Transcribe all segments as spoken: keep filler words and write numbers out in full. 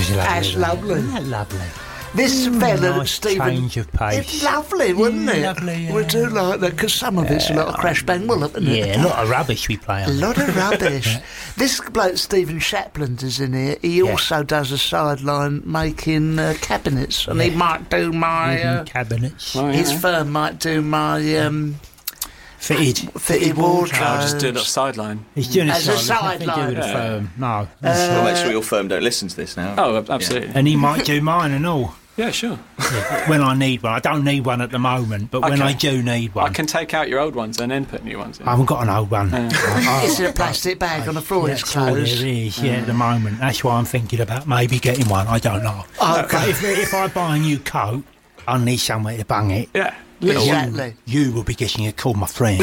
was lovely. That's lovely. Isn't that lovely? This fella, Nice Stephen... change of pace. It's lovely, wouldn't Yeah, it? lovely, yeah. We do like that, because some of it's a lot of crash bang wallop, isn't it? Yeah, a lot of rubbish we play on. A lot of rubbish. This bloke, Stephen Shapland, is in here. He Yeah. also does a sideline making uh, cabinets, and he Yeah. might do my... Uh, cabinets. Oh, yeah. his firm might do my um, Fitted. fitted wardrobe. I'll just do it on sideline. He's doing a As a sideline. Nothing to do with the sideline. firm. No. We'll make sure your firm don't listen to this now. Oh, absolutely. And he might do mine and all. Yeah, sure. When I need one. I don't need one at the moment, but when Okay. I do need one. I can take out your old ones and then put new ones in. I haven't got an old one. I- It's in a plastic bag on the floor, it's That's all there closed. is, yeah, at the moment. That's why I'm thinking about maybe getting one. I don't know. Okay. But if, if I buy a new coat, I need somewhere to bung it. Yeah. Exactly. You will be getting a call, my friend.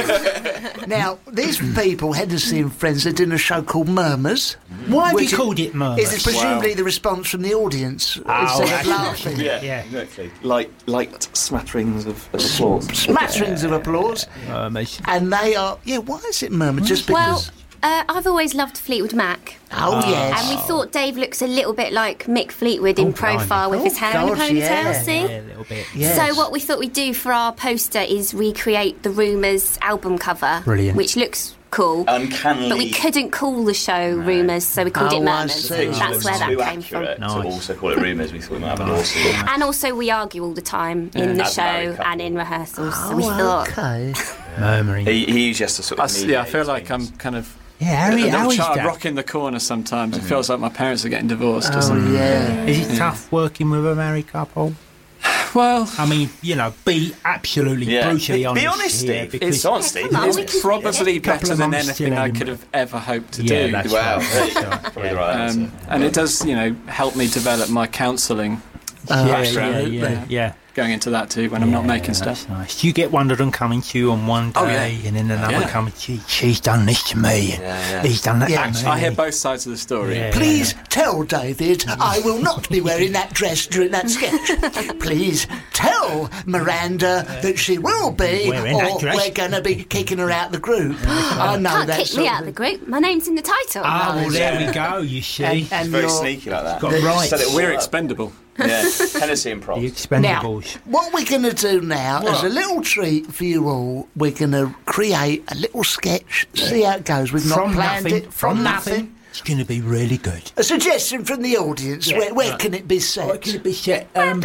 Now, these people, Hennessy and Friends, they're doing a show called Murmurs. Why have Which you is- called it Murmurs? Is it presumably the response from the audience Oh, instead of actually. laughing? Yeah, Yeah. exactly. Light, light smatterings of, of applause. Smatterings of applause. Murmurs. And they are... Yeah, why is it Murmurs? Just Well, because... uh, I've always loved Fleetwood Mac. Oh, yes. And we thought Dave looks a little bit like Mick Fleetwood in Oh, blimey. profile with Oh, his hair in a gosh, ponytail, yeah. see? Yeah, a little bit. Yes. So what we thought we'd do for our poster is recreate the Rumours album cover. Brilliant. Which looks cool. Uncannily. But we couldn't call the show Rumours, so we called Oh, it I Murmurs. see. That's where that too came from. accurate Nice. to also call it rumours. We thought we might have an awesome. And also we argue all the time in the As a married show couple. and in rehearsals. so we Oh, thought, okay. Murmuring. He, he usually has to sort I, of. s- yeah, I feel mediate like I'm things. kind of Yeah, Harry, a how little is child that? rocking the corner sometimes. It feels like my parents are getting divorced or Oh, something. yeah. Is it tough working with a married couple? Well, I mean, you know, be absolutely Yeah. brutally Be- honest be honest, here, Steve. because It's honesty. Come on, isn't we it? can- probably Couple better of than months anything still I in- could have ever hoped to Yeah, do. that's Wow, right. there you go. That's right. Probably the right Um, answer. and it does, you know, help me develop my counselling yeah, yeah, background. yeah, yeah. Going into that too when I'm not Yeah, making that's stuff. nice. Do you get one of them coming to you on one day Oh, yeah. and then another Yeah. coming to you? She's done this to me. and Yeah, yeah. He's done that Yeah. to me. I hear both sides of the story. Yeah. Please tell David I will not be wearing that dress during that sketch. Please tell Miranda that she will be, Wearing that or dress. we're going to be kicking her out the group. I know can't that kick sort me of out of the thing. group. My name's in the title. Ah, well, there we go, you see. And, and Very you're- sneaky like that. Got right. Set it all We're up. expendable. Yeah, Hennessy and The props. Now, Expendables. what we're going to do now, as a little treat for you all, we're going to create a little sketch, see how it goes. We've not From planned nothing. it. From, nothing. It's going to be really good. A suggestion from the audience. Where, where can it be set? Where can it be set? Um,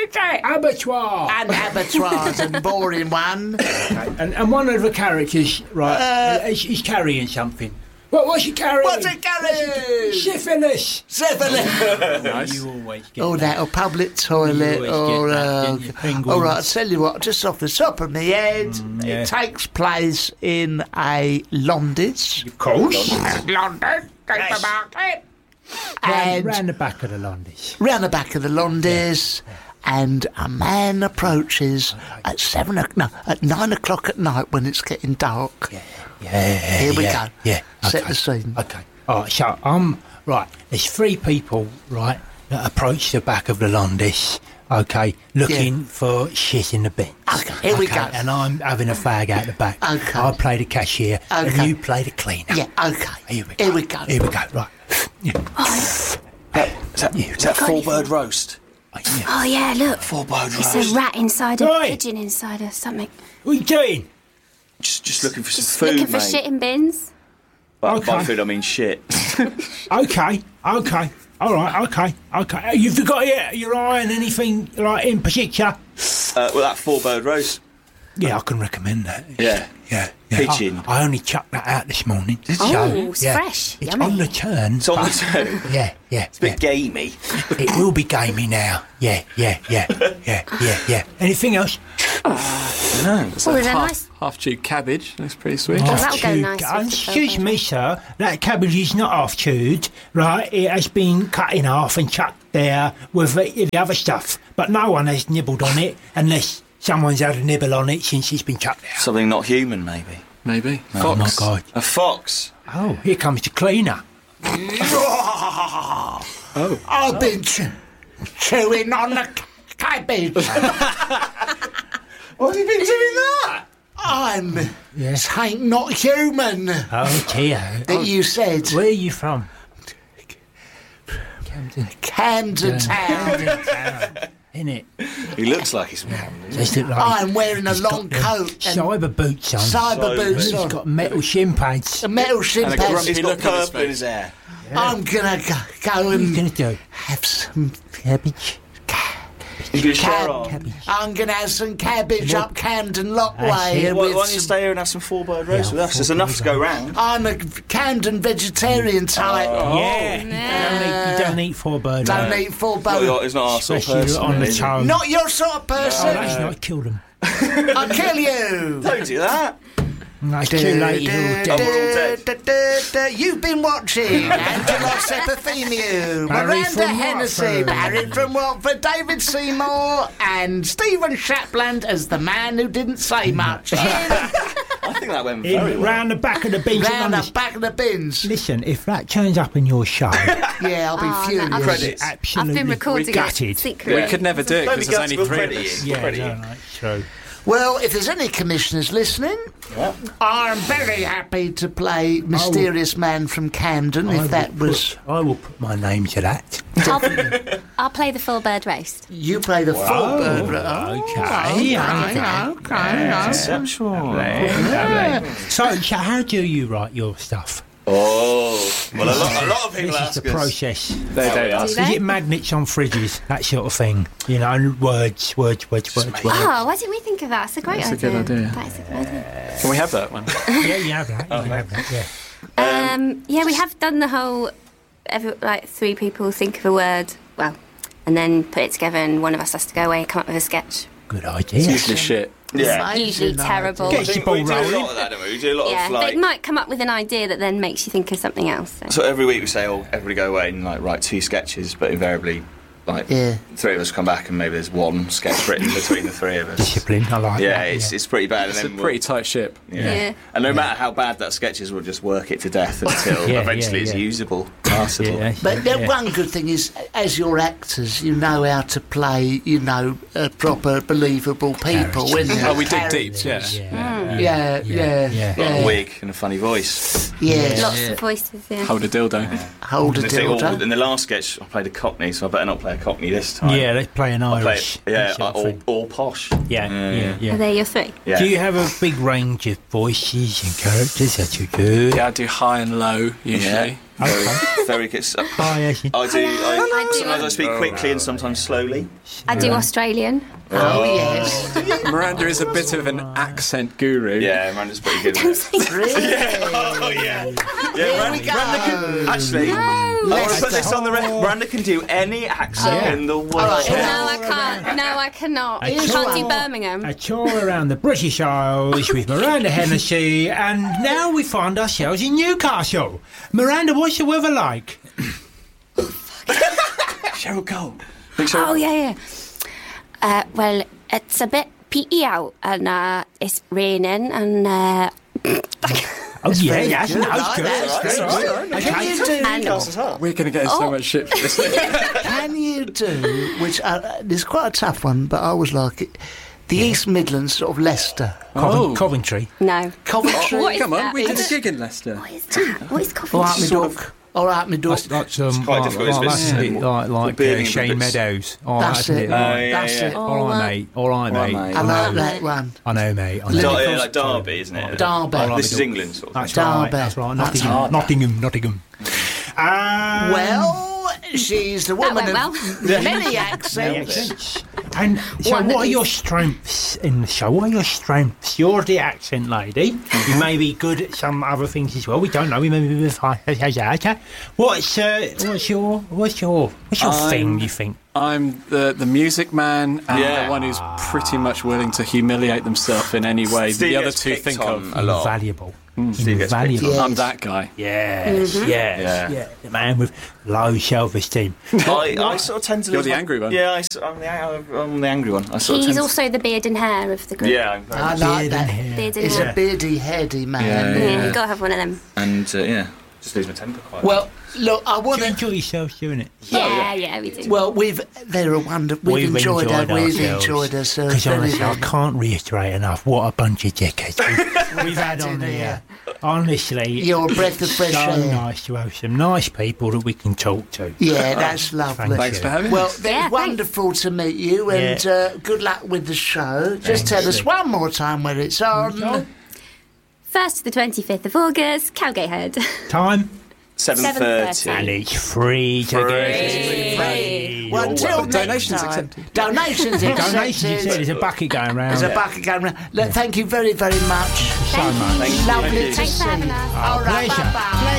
abattoir. And abattoirs and boring one. And, and one of the characters, right, uh, is, is carrying something. What was he carrying? What's it carrying? Syphilis. Syphilis. Nice. You always get Oh, that, or public toilet, always or... get that, Uh, don't you, penguins? all right, I'll tell you what, just off the top of my head, yeah. it takes place in a Londis. Of course. London, supermarket. Round, And round the back of the Londis. round the back of the Londis, and a man approaches at seven o'clock, no, at nine o'clock at night when it's getting dark. Yeah, yeah, Here we yeah, go. Yeah, Set okay. the scene. Okay. All right, so, um, right, there's three people, right, that approach the back of the Londis, okay, looking for shit in the bin. Okay, here we go. And I'm having a fag out the back. Okay. I play the cashier, Okay. and you play the cleaner. Yeah, okay. Here we go. Here we go. Here we go, right. Yeah. Is that, is that four bird roast? Oh, yeah. Oh, yeah, look. Four bird It's roast. a rat inside a Oi. pigeon inside a something. What are you doing? Just, just looking for Just some food, looking for mate. shit in bins. By, Okay. by food, I mean shit. Okay, okay, all right, okay, okay. You've got your, your eye on anything, like, in particular? Uh, well, that four bird roast. Yeah, I can recommend that. Yeah. Yeah, yeah. Pigeon. I, I only chucked that out this morning. Oh, So, it's yeah, fresh. It's Yummy. on the turn. It's on but- the turn. Yeah, yeah. It's a bit gamey. It will be gamey now. Yeah, yeah, yeah, yeah, yeah, yeah. Anything else? No. Oh, there's a half, nice... half chewed cabbage. Looks pretty sweet. Oh, that'll go Chewed- nice with uh, the Excuse purple. me, sir. That cabbage is not half chewed, right? It has been cut in half and chucked there with the, the other stuff. But no one has nibbled on it unless someone's had a nibble on it since it's been chucked out. Something not human, maybe. Maybe. Oh, my Fox. God. A fox. Oh, here comes the cleaner. Oh. I've been ch- chewing on the c- cabbage. What have you been doing that? I'm Yes. tain't not human Oh, dear. that you said. Where are you from? Camden. Camden Town. Isn't it? He looks like he's from Camden. Just look like I'm wearing a he's got long them coat and cyber boots on. cyber boots He's on. got metal shin pads. A metal shin And a pads. grumpy He's got look on his purple in face. his hair. I'm gonna go, go What are you and going to do? have some Cabbage? He's got his shirt cab. on. Cabbage. I'm gonna have some cabbage What? up Camden That's Lockway. it. Why, with why don't you some- stay here and have some four bird roast Yeah, with us? There's four enough to bird go round. I'm a Camden vegetarian type. Yeah. You, don't eat, you don't eat four bird. Don't no. eat full Not your- bone. He's not our sort of Especially person. on the really, is he? toe. Not your sort of Oh, person. that's not kill them. I'll kill you. Don't do that. No, it's too late. You're all dead. we're all dead. You've been watching Angelos Epithemiou, Barry Miranda from Hennessy, Watford. Barry from Watford, David Seymour, and Stephen Shapland as the man who didn't say much. I think that went very In, well. round the back of the bench. Round and the back of the bins. Listen, if that turns up in your show, Yeah, I'll be Oh, no, furious. I've- Credits. absolutely I've been recording gutted. it secretly. We could never do it Don't because be there's only gutted, three we'll of us. credit you. Yeah, Credit no, you. no, it's true. Well, if there's any commissioners listening, Yeah. I'm very happy to play Mysterious Man from Camden, I if that will was... put, I will put my name to that. I'll, I'll play the full bird roast. You play the full Oh, bird. okay, okay, okay. Conceptual. So, so how do you write your stuff? Oh, well, a lot, a lot of people This is ask the us. process. They Oh, do. yeah. Do Is they? it magnets on fridges, that sort of thing? You know, words, words, words, words, words. Oh, why didn't we think of that? That's a great That's a idea. good idea. That is a good idea. Can we have that one? Yeah, you have that. You can have that, yeah. Um, yeah, we have done the whole, every, like three people think of a word, well, and then put it together, and one of us has to go away and come up with a sketch. Good It's idea. usually shit. Yeah. Usually Amazing terrible. Get I your think ball we do a rolling. lot of that, don't we? We do a lot Yeah, of like. they might come up with an idea that then makes you think of something else. So. So every week we say, "Oh, everybody go away and like write two sketches," but invariably, like Yeah. three of us come back and maybe there's one sketch written between the three of us. Discipline, I like Yeah, that. it's it's pretty bad. It's and a then pretty we'll, tight ship. yeah. Yeah. And no matter how bad that sketch is, we'll just work it to death until Yeah, eventually yeah, it's yeah. usable, passable. Yeah, But the yeah. one good thing is, as your actors, you know how to play, you know, uh, proper, believable people. Characters. When Oh, we dig deep, yeah. Yeah, Yeah, yeah, yeah. Got a yeah. wig and a funny voice. Yeah. Lots of voices, yeah. Hold a dildo. Hold a And the thing- dildo. in the last sketch, I played a Cockney, so I better not play a Cockney this time. Yeah, let's play an I play, Irish. yeah, that sort of all, thing. all posh. Yeah, yeah, Are yeah. they your three? Yeah. Do you have a big range of voices and characters that you do? Yeah, I do high and low usually. Yeah. Very, very good. I Hi, Ashley. do. I, I do. sometimes I speak quickly and sometimes slowly. I do Australian. Oh, yes. Miranda is a bit of an accent guru. Yeah, Miranda's pretty good at it. Really? Oh yeah. Yeah, we Miranda, go. Miranda can, actually, I want to put this on the record. Miranda can do any accent Yeah. in the world. right, No, yeah. I can't. No, I cannot. I I can't do tour- Birmingham. A tour around the British Isles with Miranda Hennessy, and now we find ourselves in Newcastle. Miranda, what's the weather like? Cheryl Cole. Oh, yeah, yeah. Uh, well, it's a bit peaty out, and uh, it's raining, and uh, Oh, yeah, very yeah, good. no, it's Like good. that. It's That's good. good. Can you do? and We're going to get in so Oh. much shit for this. Can you do? Which uh, is quite a tough one, but I always like it. The East Midlands, sort of Leicester, Covent- Oh. Coventry. no. Coventry. What is Come on, that? we did a gig in Leicester. What is that? What is All right, coffee? me Sort duck. All right, me duck. That's, that's, um, quite like, difficult, isn't it? like, that's Yeah. a bit like, like Bearding uh, of Shane bits. Meadows. All That's right, isn't it. All right, Oh, yeah, That's yeah. it. all right, All right. mate. All right, All right, mate. mate. I I like know, that one. I know, mate. I Dar- know. yeah, like Derby, isn't it? Derby. All right, This is mate. England, sort of. That's thing. right. Derby. That's right. That's Nottingham. hard. Nottingham. Nottingham. Um, Well, she's the woman went of well. many the accents. accents. And so, One what at are your least. strengths in the show? What are your strengths? You're the accent lady. You may be good at some other things as well. We don't know. We may be. Okay. What's uh, what's your what's your what's your I'm- thing? You think? I'm the, the music man and Yeah. the one who's pretty much willing to humiliate themselves in any way Steve the other gets two picked think on of. a lot. Invaluable. Steve gets picked Invaluable. on. I'm that guy. Yes, yes, Yeah. yeah. The man with low self-esteem. I, I sort of tend to. You're lose the my- angry one. Yeah, I, s- I'm, the, I'm the angry one. I sort of He's tend to- also the beard and hair of the group. Yeah, I'm very I much- like Beard that. and hair. Beard and He's hair. a beardy, heady man. Yeah, Yeah, yeah. you gotta have one of them. and uh, yeah, just lose my temper quite. Well, look, I want Do you to. enjoy yourself doing it? Yeah, yeah, we do. Well, we've they're a wonder. We've, enjoyed, her. We've ourselves. enjoyed ourselves. Because very, honestly, I very can't reiterate enough what a bunch of dickheads we've, we've had on in here. here. Honestly, You're a breath of fresh so air. nice to have some nice people that we can talk to. Yeah, that's lovely. Thanks for having Well, us. it's Yeah, wonderful to meet you, and Yeah. uh, good luck with the show. Just Thanks, tell us Steve. one more time where it's on. First to the twenty-fifth of August, Cowgate Head. Time, seven seven and thirty. it's free to get. Free. Well, You're until welcome. next Donations time. accepted. Donations accepted. Donations, you said, there's a bucket going round. There's a bucket going round. Look, thank you very, very much. So much. Thank you. Lovely Thank you. to Thanks see for having you. us. All right, pleasure. bye-bye.